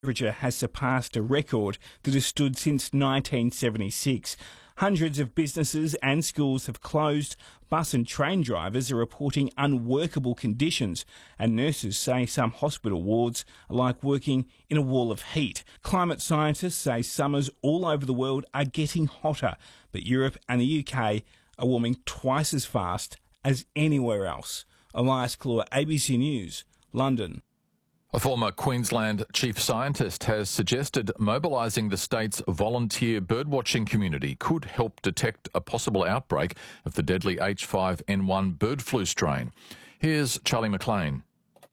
temperature has surpassed a record that has stood since 1976. Hundreds of businesses and schools have closed. Bus and train drivers are reporting unworkable conditions, and nurses say some hospital wards are like working in a wall of heat. Climate scientists say summers all over the world are getting hotter, but Europe and the UK are warming twice as fast as anywhere else. Elias Claw, ABC News, London. A former Queensland chief scientist has suggested mobilising the state's volunteer birdwatching community could help detect a possible outbreak of the deadly H5N1 bird flu strain. Here's Charlie McLean.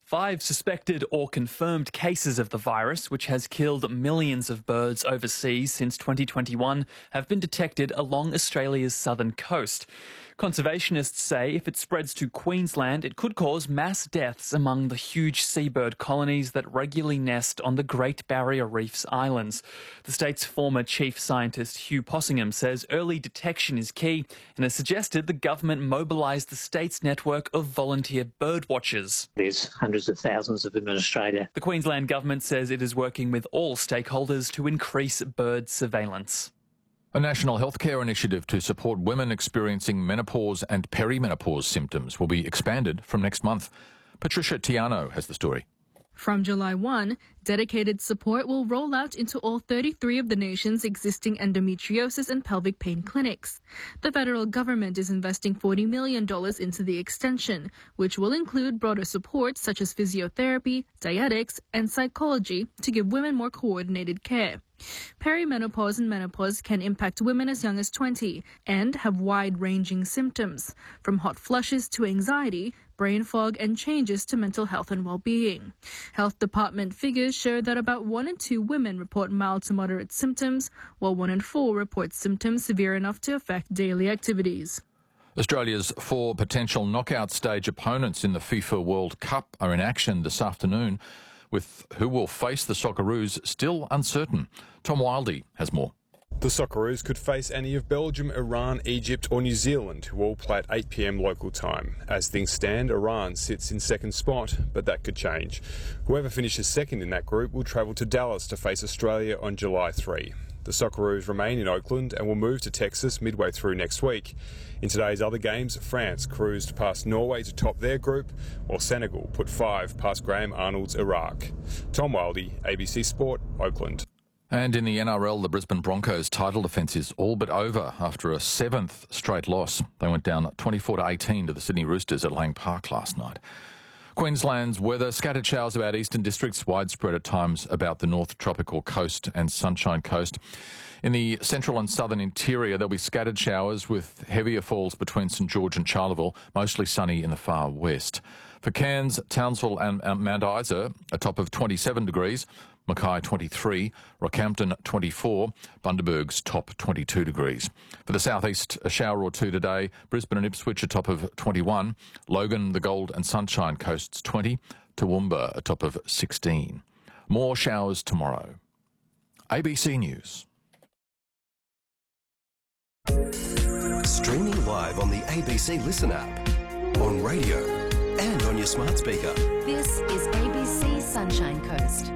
5 suspected or confirmed cases of the virus, which has killed millions of birds overseas since 2021, have been detected along Australia's southern coast. Conservationists say if it spreads to Queensland, it could cause mass deaths among the huge seabird colonies that regularly nest on the Great Barrier Reef's islands. The state's former chief scientist Hugh Possingham says early detection is key and has suggested the government mobilise the state's network of volunteer bird watchers. There's hundreds of thousands of them in Australia. The Queensland government says it is working with all stakeholders to increase bird surveillance. A national healthcare initiative to support women experiencing menopause and perimenopause symptoms will be expanded from next month. Patricia Tiano has the story. From July 1, dedicated support will roll out into all 33 of the nation's existing endometriosis and pelvic pain clinics. The federal government is investing $40 million into the extension, which will include broader support such as physiotherapy, dietetics, and psychology to give women more coordinated care. Perimenopause and menopause can impact women as young as 20 and have wide-ranging symptoms, from hot flushes to anxiety, brain fog and changes to mental health and well-being. Health department figures show that about 1 in 2 women report mild to moderate symptoms, while 1 in 4 report symptoms severe enough to affect daily activities. Australia's 4 potential knockout stage opponents in the FIFA World Cup are in action this afternoon, with who will face the Socceroos still uncertain. Tom Wildey has more. The Socceroos could face any of Belgium, Iran, Egypt or New Zealand, who all play at 8 p.m. local time. As things stand, Iran sits in second spot, but that could change. Whoever finishes second in that group will travel to Dallas to face Australia on July 3. The Socceroos remain in Oakland and will move to Texas midway through next week. In today's other games, France cruised past Norway to top their group, while Senegal put 5 past Graham Arnold's Iraq. Tom Wildey, ABC Sport, Oakland. And in the NRL, the Brisbane Broncos' title defence is all but over after a 7th straight loss. They went down 24-18 to the Sydney Roosters at Lang Park last night. Queensland's weather, scattered showers about eastern districts, widespread at times about the North Tropical Coast and Sunshine Coast. In the central and southern interior, there'll be scattered showers with heavier falls between St George and Charleville, mostly sunny in the far west. For Cairns, Townsville and Mount Isa, a top of 27 degrees, Mackay 23, Rockhampton 24, Bundaberg's top 22 degrees. For the southeast, a shower or two today, Brisbane and Ipswich a top of 21, Logan, the Gold and Sunshine Coasts 20, Toowoomba a top of 16. More showers tomorrow. ABC News. Streaming live on the ABC Listen app, on radio and on your smart speaker. This is ABC Sunshine Coast.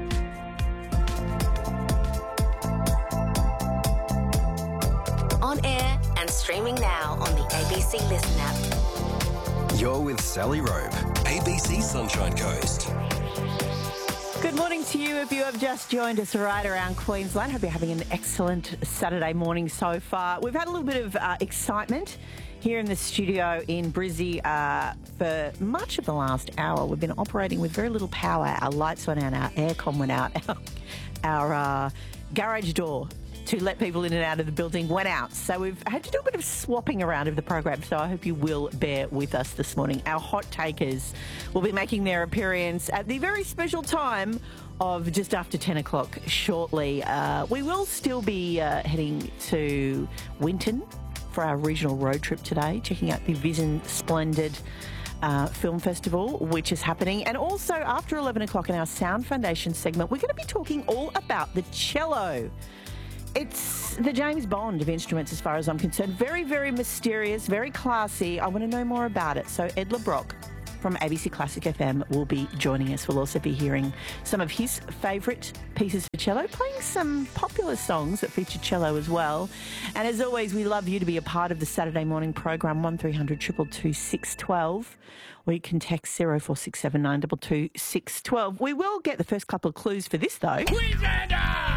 On air and streaming now on the ABC Listen app. You're with Sally Rope, ABC Sunshine Coast. Good morning to you if you have just joined us right around Queensland. Hope you're having an excellent Saturday morning so far. We've had a little bit of excitement here in the studio in Brizzy for much of the last hour. We've been operating with very little power. Our lights went out, our aircon went out, our garage door to let people in and out of the building went out. So we've had to do a bit of swapping around of the program, so I hope you will bear with us this morning. Our hot takers will be making their appearance at the very special time of just after 10 o'clock shortly. We will still be heading to Winton for our regional road trip today, checking out the Vision Splendid Film Festival, which is happening. And also after 11 o'clock in our Sound Foundation segment, we're going to be talking all about the cello. It's the James Bond of instruments as far as I'm concerned. Very, very mysterious, very classy. I want to know more about it. So Ed LeBrock from ABC Classic FM will be joining us. We'll also be hearing some of his favourite pieces for cello, playing some popular songs that feature cello as well. And as always, we love you to be a part of the Saturday morning program, 1300 222 612, or you can text 0467 922 612. We will get the first couple of clues for this, though. Queenslander!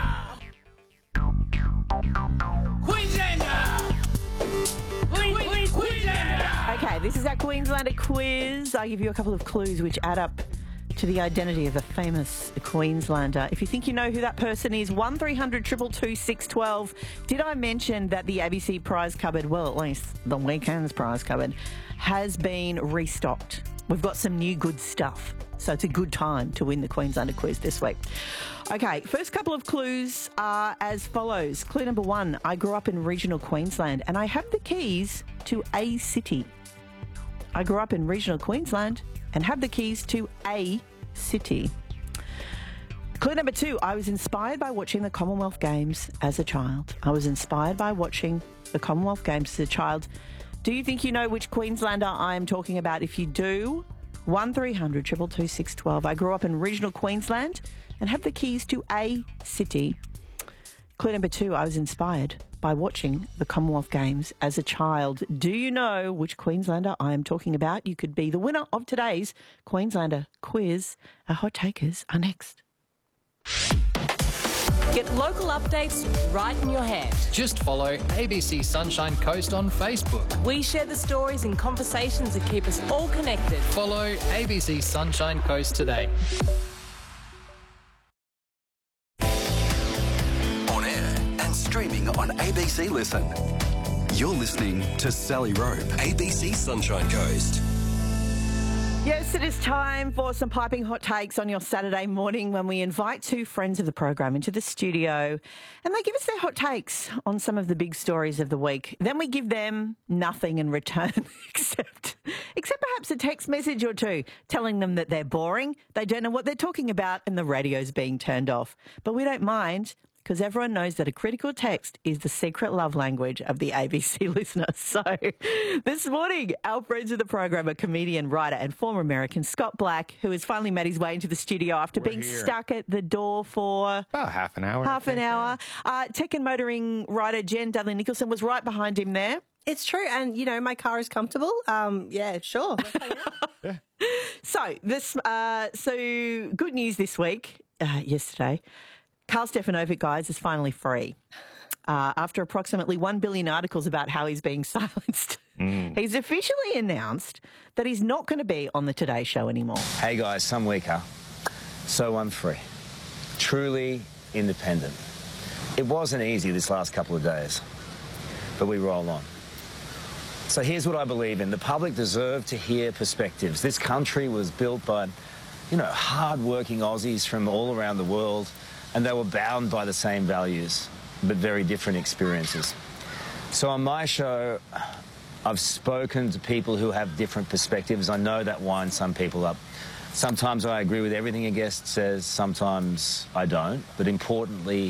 Okay, this is our Queenslander quiz. I give you a couple of clues which add up to the identity of a famous Queenslander. If you think you know who that person is, 1300 222 612. Did I mention that the ABC prize cupboard, well, at least the weekend's prize cupboard, has been restocked? We've got some new good stuff, so it's a good time to win the Queenslander quiz this week. Okay, first couple of clues are as follows. Clue number 1, I grew up in regional Queensland and I have the keys to a city. I grew up in regional Queensland and have the keys to a city. Clue number 2, I was inspired by watching the Commonwealth Games as a child. I was inspired by watching the Commonwealth Games as a child. Do you think you know which Queenslander I am talking about? If you do, 1300 222 612. I grew up in regional Queensland and have the keys to a city. Clue number 2, I was inspired by watching the Commonwealth Games as a child. Do you know which Queenslander I am talking about? You could be the winner of today's Queenslander quiz. Our hot takers are next. Get local updates right in your hand. Just follow ABC Sunshine Coast on Facebook. We share the stories and conversations that keep us all connected. Follow ABC Sunshine Coast today. On air and streaming on ABC Listen. You're listening to Sally Rope, ABC Sunshine Coast. Yes, it is time for some piping hot takes on your Saturday morning when we invite two friends of the program into the studio and they give us their hot takes on some of the big stories of the week. Then we give them nothing in return except perhaps a text message or two telling them that they're boring, they don't know what they're talking about and the radio's being turned off. But we don't mind, because everyone knows that a critical text is the secret love language of the ABC listener. So this morning, our friends of the program are comedian, writer and former American Scott Black, who has finally made his way into the studio after being stuck at the door for about half an hour. Tech and motoring writer Jen Dudley-Nicholson was right behind him there. It's true. And, you know, my car is comfortable. Yeah, sure. Yeah. So good news this week, yesterday. Karl Stefanovic, guys, is finally free. After approximately 1 billion articles about how he's being silenced, he's officially announced that he's not going to be on the Today Show anymore. Hey, guys, some weaker. So I'm free. Truly independent. It wasn't easy this last couple of days, but we roll on. So here's what I believe in. The public deserve to hear perspectives. This country was built by, hard-working Aussies from all around the world, and they were bound by the same values, but very different experiences. So on my show, I've spoken to people who have different perspectives. I know that winds some people up. Sometimes I agree with everything a guest says, sometimes I don't. But importantly,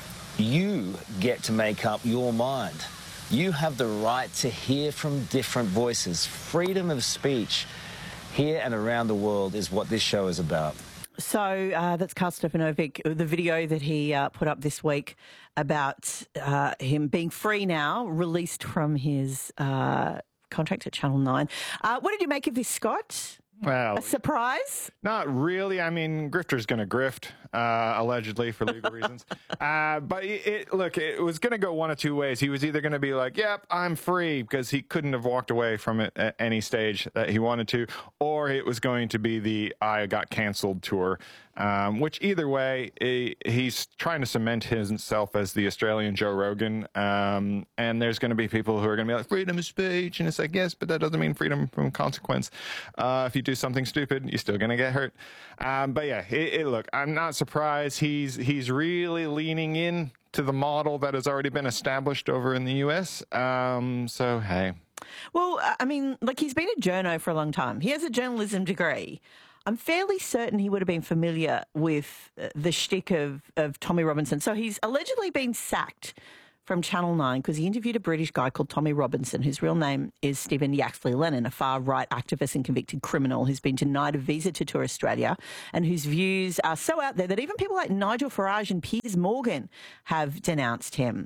you get to make up your mind. You have the right to hear from different voices. Freedom of speech here and around the world is what this show is about. So that's Karl Stefanovic, the video that he put up this week about him being free now, released from his contract at Channel 9. What did you make of this, Scott? Well, a surprise? Not really. I mean, grifter's going to grift, allegedly, for legal reasons. But it was going to go one of two ways. He was either going to be like, yep, I'm free, because he couldn't have walked away from it at any stage that he wanted to, or it was going to be the I got canceled tour, which either way, he's trying to cement himself as the Australian Joe Rogan. And there's going to be people who are going to be like, freedom of speech. And it's like, yes, but that doesn't mean freedom from consequence. If you do something stupid, you're still going to get hurt. But yeah, look, I'm not surprised. He's really leaning in to the model that has already been established over in the US. So, hey. Well, I mean, he's been a journo for a long time. He has a journalism degree. I'm fairly certain he would have been familiar with the shtick of Tommy Robinson. So he's allegedly been sacked from Channel 9 because he interviewed a British guy called Tommy Robinson, whose real name is Stephen Yaxley Lennon, a far-right activist and convicted criminal who's been denied a visa to tour Australia and whose views are so out there that even people like Nigel Farage and Piers Morgan have denounced him.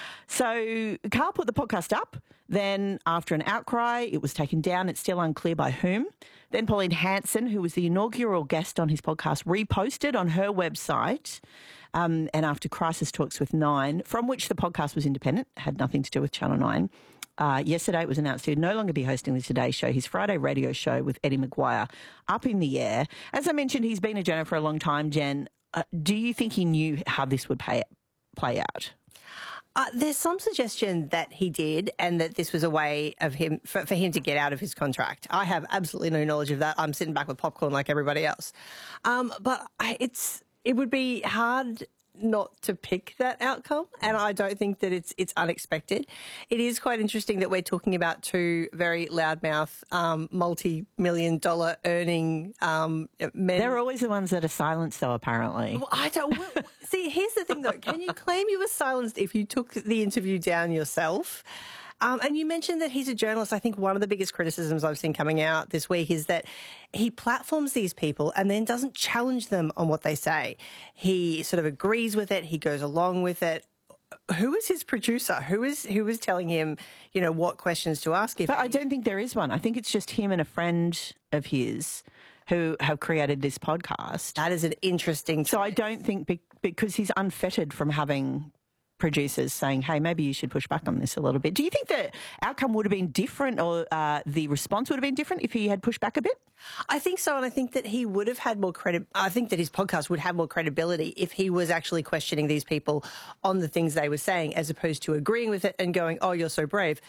So Carl put the podcast up. Then after an outcry, it was taken down. It's still unclear by whom. Then Pauline Hanson, who was the inaugural guest on his podcast, reposted on her website. And after Crisis Talks with Nine, from which the podcast was independent, had nothing to do with Channel 9, yesterday it was announced he would no longer be hosting the Today Show, his Friday radio show with Eddie Maguire, up in the air. As I mentioned, he's been a journo for a long time, Jen. Do you think he knew how this would play out? There's some suggestion that he did and that this was a way of him for him to get out of his contract. I have absolutely no knowledge of that. I'm sitting back with popcorn like everybody else. But it would be hard not to pick that outcome, and I don't think that it's unexpected. It is quite interesting that we're talking about two very loudmouth, multi-million-dollar earning men. They're always the ones that are silenced, though, apparently. Well, I don't... See, here's the thing, though. Can you claim you were silenced if you took the interview down yourself? And you mentioned that he's a journalist. I think one of the biggest criticisms I've seen coming out this week is that he platforms these people and then doesn't challenge them on what they say. He sort of agrees with it. He goes along with it. Who is his producer? Who is telling him, what questions to ask? But I don't think there is one. I think it's just him and a friend of his who have created this podcast. That is an interesting choice. So I don't think because he's unfettered from having producers saying, hey, maybe you should push back on this a little bit. Do you think the outcome would have been different or the response would have been different if he had pushed back a bit? I think so, and I think that he would have had more I think that his podcast would have more credibility if he was actually questioning these people on the things they were saying as opposed to agreeing with it and going, oh, you're so brave.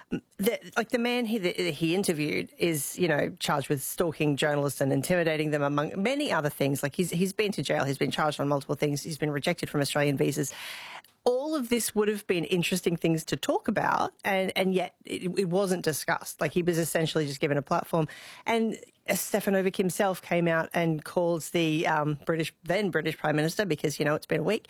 The man he interviewed is, charged with stalking journalists and intimidating them, among many other things. Like he's been to jail, he's been charged on multiple things, he's been rejected from Australian visas. All of this would have been interesting things to talk about, and yet it wasn't discussed. Like he was essentially just given a platform. And Stefanovic himself came out and calls the then British Prime Minister, because it's been a week,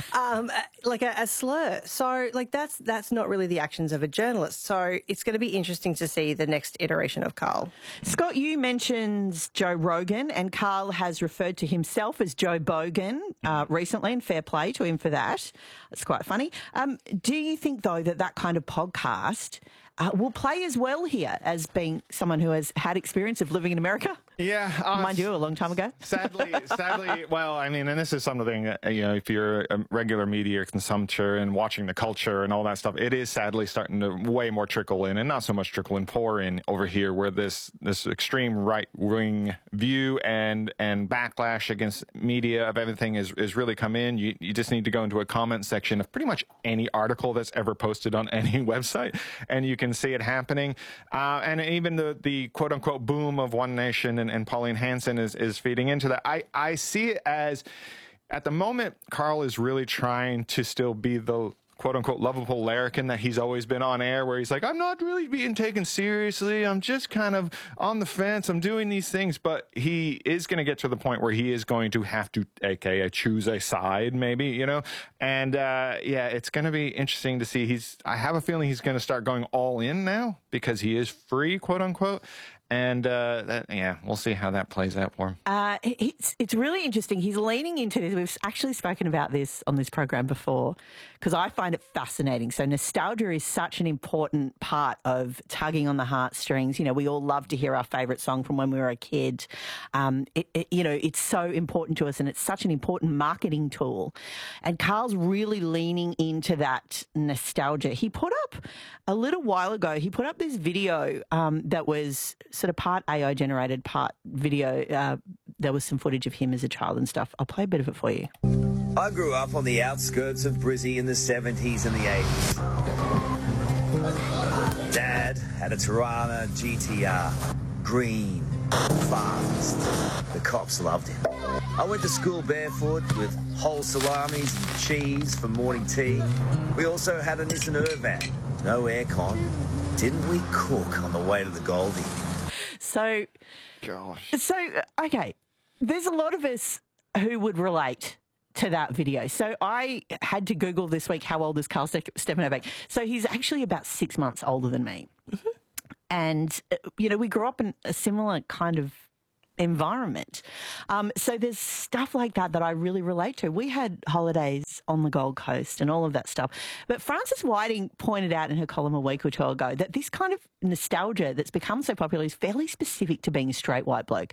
like a slur. So that's not really the actions of a journalist. So it's going to be interesting to see the next iteration of Carl. Scott, you mentioned Joe Rogan, and Carl has referred to himself as Joe Bogan recently, and fair play to him for that. It's quite funny. Do you think, though, that kind of podcast will play as well here as being someone who has had experience of living in America? Yeah. Mind you, a long time ago. Sadly, well, I mean, and this is something, if you're a regular media consumptor and watching the culture and all that stuff, it is sadly starting to way more trickle in, and not so much trickle in, pour in over here, where this extreme right-wing view and backlash against media of everything is really come in. You just need to go into a comment section of pretty much any article that's ever posted on any website, and you can see it happening. And even the quote-unquote boom of One Nation and Pauline Hanson is feeding into that. I see it as, at the moment, Carl is really trying to still be the quote-unquote lovable larrikin that he's always been on air, where he's like, I'm not really being taken seriously, I'm just kind of on the fence, I'm doing these things. But he is going to get to the point where he is going to have to, aka choose a side, maybe, and it's going to be interesting to see. I have a feeling he's going to start going all in now, because he is free, quote-unquote. And we'll see how that plays out for him. It's really interesting. He's leaning into this. We've actually spoken about this on this program before, because I find it fascinating. So nostalgia is such an important part of tugging on the heartstrings. We all love to hear our favourite song from when we were a kid. It's so important to us, and it's such an important marketing tool. And Carl's really leaning into that nostalgia. He put up, a little while ago, this video that was sort of part AI generated, part video. There was some footage of him as a child and stuff. I'll play a bit of it for you. I grew up on the outskirts of Brizzy in the 70s and the 80s. Dad had a Tirana GTR. Green, fast. The cops loved him. I went to school barefoot with whole salamis and cheese for morning tea. We also had a Nissan Urban. No aircon. Didn't we cook on the way to the Goldie? So, okay, there's a lot of us who would relate to that video. So I had to Google this week, how old is Karl Stefanovic? So he's actually about 6 months older than me. Mm-hmm. And, we grew up in a similar kind of environment. So there's stuff like that I really relate to. We had holidays on the Gold Coast and all of that stuff. But Frances Whiting pointed out in her column a week or two ago that this kind of nostalgia that's become so popular is fairly specific to being a straight white bloke.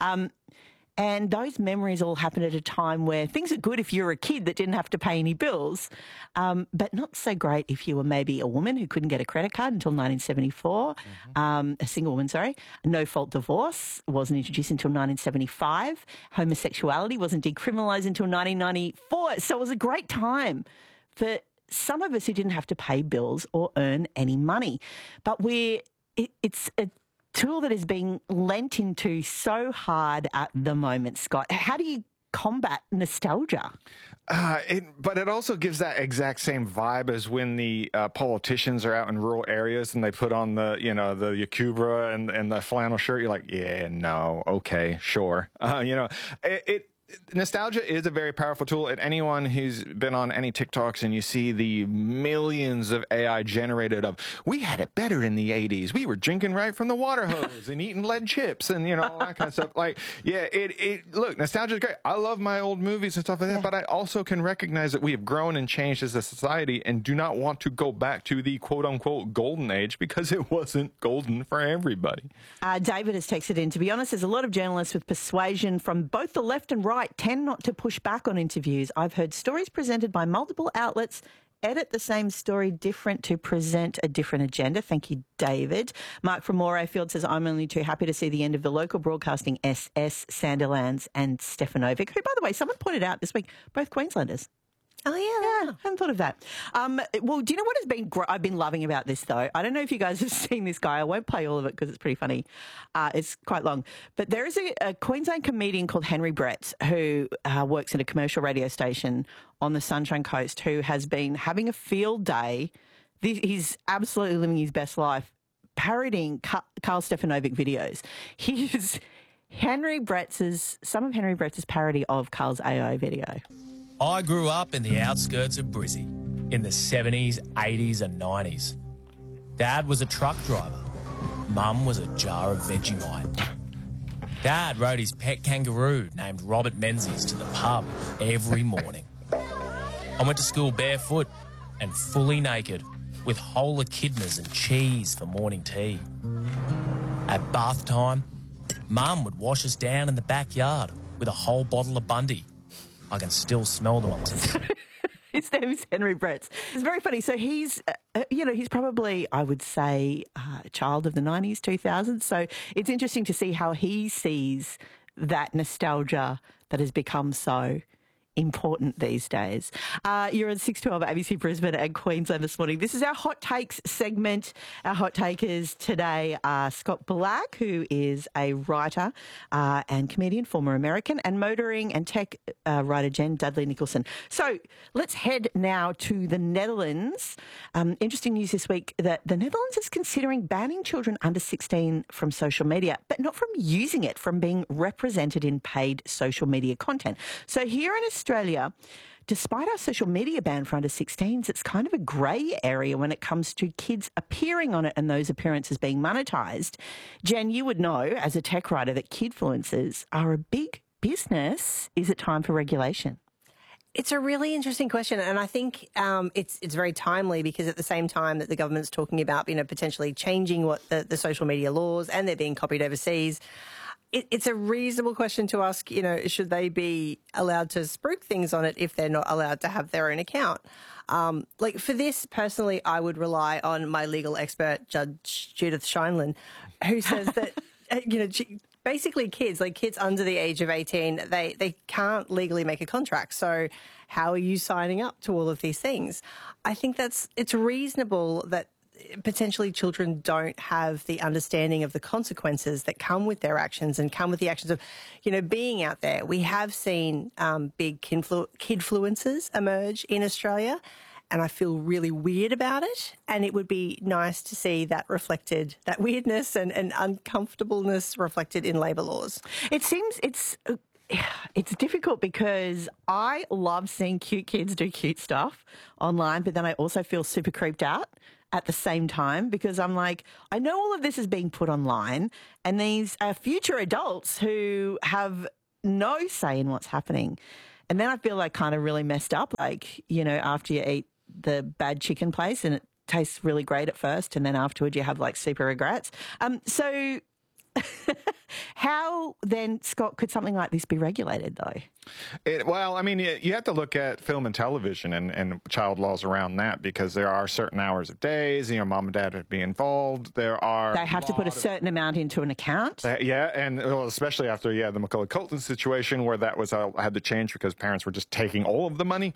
And those memories all happened at a time where things are good if you're a kid that didn't have to pay any bills, but not so great if you were maybe a woman who couldn't get a credit card until 1974, a single woman, sorry. No-fault divorce wasn't introduced until 1975. Homosexuality wasn't decriminalised until 1994. So it was a great time for some of us who didn't have to pay bills or earn any money. But it's a tool that is being lent into so hard at the moment, Scott. How do you combat nostalgia? But it also gives that exact same vibe as when the politicians are out in rural areas and they put on the Yakubra and the flannel shirt. You're like, yeah, no, okay, sure. Nostalgia is a very powerful tool, and anyone who's been on any TikToks and you see the millions of AI generated of, we had it better in the 80s. We were drinking right from the water hose and eating lead chips and, all that kind of stuff. Like, yeah, look, nostalgia is great. I love my old movies and stuff like that, but I also can recognize that we have grown and changed as a society and do not want to go back to the quote-unquote golden age because it wasn't golden for everybody. David has texted in, to be honest, there's a lot of journalists with persuasion from both the left and right tend not to push back on interviews. I've heard stories presented by multiple outlets edit the same story different to present a different agenda. Thank you, David. Mark from Morayfield says, I'm only too happy to see the end of the local broadcasting SS, Sandilands and Stefanovic, who, by the way, someone pointed out this week, both Queenslanders. Oh, yeah. I hadn't thought of that. Well, do you know what I've been loving about this, though? I don't know if you guys have seen this guy. I won't play all of it because it's pretty funny. It's quite long. But there is a Queensland comedian called Henry Brett who works at a commercial radio station on the Sunshine Coast who has been having a field day. He's absolutely living his best life, parodying Karl Stefanovic videos. Here's some of Henry Brett's parody of Karl's AO video. I grew up in the outskirts of Brizzy in the 70s, 80s and 90s. Dad was a truck driver. Mum was a jar of Vegemite. Dad rode his pet kangaroo named Robert Menzies to the pub every morning. I went to school barefoot and fully naked with whole echidnas and cheese for morning tea. At bath time, Mum would wash us down in the backyard with a whole bottle of Bundy. I can still smell them. His name is Henry Brett. It's very funny. So he's, he's probably, I would say, a child of the 90s, 2000s. So it's interesting to see how he sees that nostalgia that has become so important these days. You're on 612 ABC Brisbane and Queensland this morning. This is our Hot Takes segment. Our Hot Takers today are Scott Black, who is a writer and comedian, former American, and motoring and tech writer Jen Dudley Nicholson. So let's head now to the Netherlands. Interesting news this week that the Netherlands is considering banning children under 16 from social media, but not from using it, from being represented in paid social media content. So here in Australia, despite our social media ban for under 16s, it's kind of a grey area when it comes to kids appearing on it and those appearances being monetised. Jen, you would know as a tech writer that kidfluencers are a big business. Is it time for regulation? It's a really interesting question, and I think it's very timely because at the same time that the government's talking about potentially changing what the social media laws and they're being copied overseas, it's a reasonable question to ask, should they be allowed to spruik things on it if they're not allowed to have their own account? For this, personally, I would rely on my legal expert, Judge Judith Scheinlin, who says that, basically kids under the age of 18, they can't legally make a contract. So how are you signing up to all of these things? I think it's reasonable that potentially children don't have the understanding of the consequences that come with their actions and come with the actions of, being out there. We have seen big kidfluencers emerge in Australia, and I feel really weird about it. And it would be nice to see that reflected, that weirdness and uncomfortableness reflected in labour laws. It seems it's it's difficult because I love seeing cute kids do cute stuff online, but then I also feel super creeped out at the same time because I'm like, I know all of this is being put online and these are future adults who have no say in what's happening. And then I feel like kind of really messed up, like, you know, after you eat the bad chicken place and it tastes really great at first and then afterwards you have like super regrets. So how then, Scott, could something like this be regulated though? Well, I mean, you have to look at film and television and child laws around that because there are certain hours of days, you know, mom and dad would be involved. They have to put a certain amount into an account. Yeah, and well, especially after, the Macaulay Culkin situation where that was had to change because parents were just taking all of the money.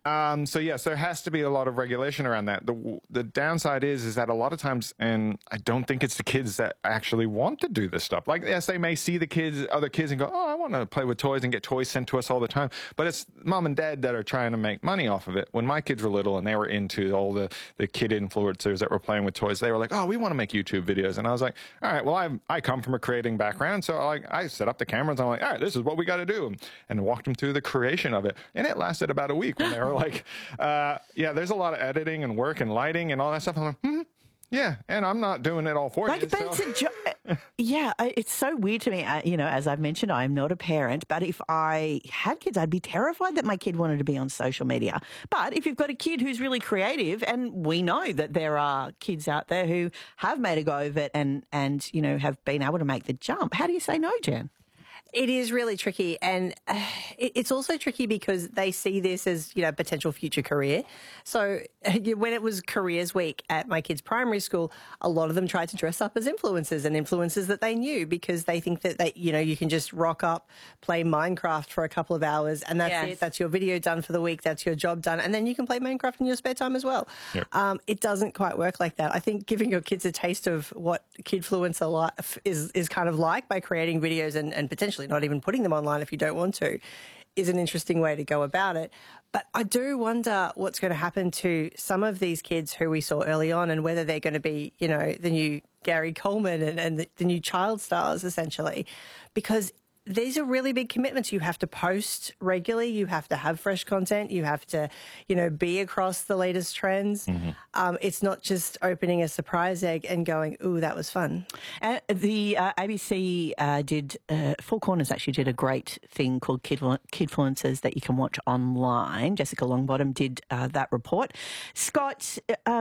So yes, there has to be a lot of regulation around that. The downside is that a lot of times, and I don't think it's the kids that actually want to do this stuff. Like, yes, they may see the other kids and go, oh, I want to play with toys and get toys sent to us all the time. But it's mom and dad that are trying to make money off of it. When my kids were little and they were into all the kid influencers that were playing with toys, they were like, oh, we want to make YouTube videos. And I was like, all right, well, I come from a creating background. So I set up the cameras. I'm like, all right, this is what we got to do. And walked them through the creation of it. And it lasted about a week when they were like, there's a lot of editing and work and lighting and all that stuff. I'm like, yeah, and I'm not doing it all for you. But it's so weird to me. As I've mentioned, I'm not a parent, but if I had kids, I'd be terrified that my kid wanted to be on social media. But if you've got a kid who's really creative, and we know that there are kids out there who have made a go of it and have been able to make the jump, how do you say no, Jen? It is really tricky, and it's also tricky because they see this as, potential future career. So when it was Careers Week at my kids' primary school, a lot of them tried to dress up as influencers and influencers that they knew because they think that you can just rock up, play Minecraft for a couple of hours, and that's it. That's your video done for the week. That's your job done, and then you can play Minecraft in your spare time as well. Yep. It doesn't quite work like that. I think giving your kids a taste of what kidfluencer life is kind of like by creating videos and potentially not even putting them online if you don't want to, is an interesting way to go about it. But I do wonder what's going to happen to some of these kids who we saw early on and whether they're going to be, the new Gary Coleman and the new child stars, essentially, because these are really big commitments. You have to post regularly. You have to have fresh content. You have to, be across the latest trends. Mm-hmm. It's not just opening a surprise egg and going, ooh, that was fun. The ABC Four Corners actually did a great thing called Kidfluencers that you can watch online. Jessica Longbottom did that report. Scott,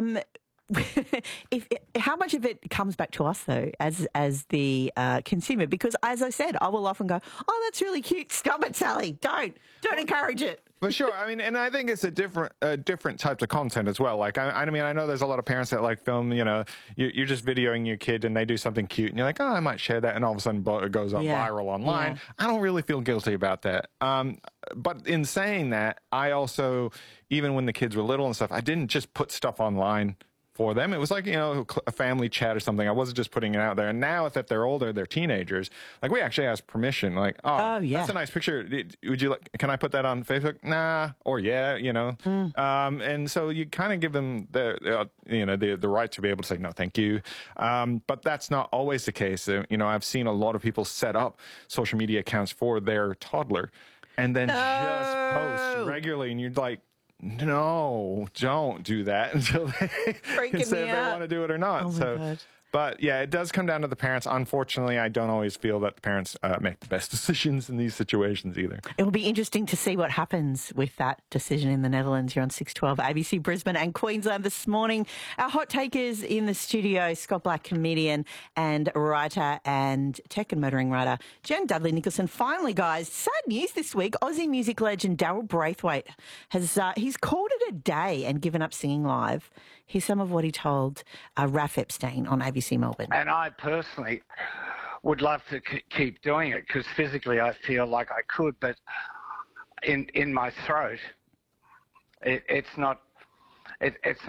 how much of it comes back to us though, as the consumer? Because as I said, I will often go, "Oh, that's really cute. Stop it, Sally. Don't encourage it." For sure. I mean, and I think it's a different types of content as well. Like, I mean, I know there's a lot of parents that like film. You're just videoing your kid and they do something cute, and you're like, "Oh, I might share that," and all of a sudden it goes up viral online. Yeah. I don't really feel guilty about that. But in saying that, I also, even when the kids were little and stuff, I didn't just put stuff online for them. It was like, a family chat or something. I wasn't just putting it out there. And now that they're older, they're teenagers, like we actually ask permission. Like, that's a nice picture. Would you can I put that on Facebook? Nah. Or and so you kind of give them the right to be able to say, no, thank you. But that's not always the case. I've seen a lot of people set up social media accounts for their toddler and then just post regularly. And you're like, no, don't do that until they can say if they want to do it or not. God. But yeah, it does come down to the parents. Unfortunately, I don't always feel that the parents make the best decisions in these situations either. It will be interesting to see what happens with that decision in the Netherlands. Here on 612 ABC Brisbane and Queensland this morning. Our hot takers in the studio, Scott Black, comedian and writer, and tech and motoring writer, Jen Dudley Nicholson. Finally, guys, sad news this week. Aussie music legend Daryl Braithwaite has he's called it a day and given up singing live. Here's some of what he told Raf Epstein on ABC Melbourne. And I personally would love to keep doing it because physically I feel like I could, but in my throat, it's not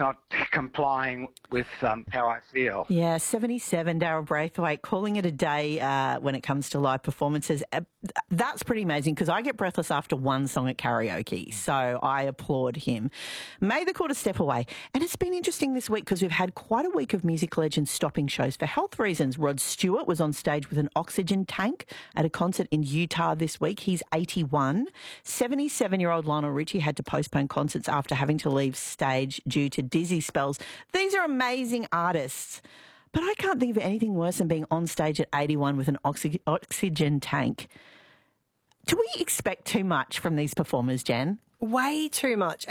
complying with how I feel. Yeah, 77, Daryl Braithwaite, calling it a day when it comes to live performances. That's pretty amazing because I get breathless after one song at karaoke, so I applaud him. May the Quarter step away. And it's been interesting this week because we've had quite a week of music legends stopping shows for health reasons. Rod Stewart was on stage with an oxygen tank at a concert in Utah this week. He's 81. 77-year-old Lionel Richie had to postpone concerts after having to leave stage due to dizzy spells. These are amazing artists, but I can't think of anything worse than being on stage at 81 with an oxygen tank. Do we expect too much from these performers, Jen? Way too much.